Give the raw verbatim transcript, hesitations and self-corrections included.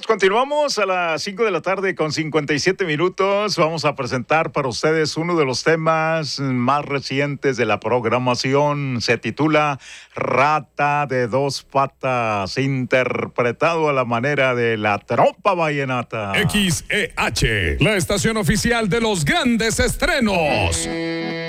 Continuamos a las cinco de la tarde con cincuenta y siete minutos. Vamos a presentar para ustedes uno de los temas más recientes de la programación. Se titula Rata de dos patas, interpretado a la manera de la trompa vallenata. X E H, la estación oficial de los grandes estrenos.